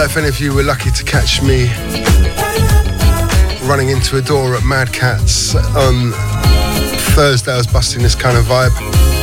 know if any of you were lucky to catch me running into a door at Mad Cats on Thursday. I was busting this kind of vibe.